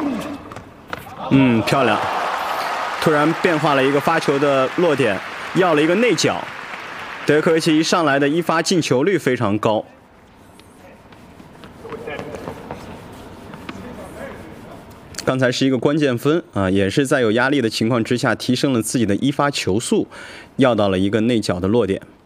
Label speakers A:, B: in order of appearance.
A: 漂亮！突然变化了一个发球的落点，要了一个内角。德科维奇一上来的一发进球率非常高。刚才是一个关键分啊，也是在有压力的情况之下提升了自己的一发球速，要到了一个内角的落点。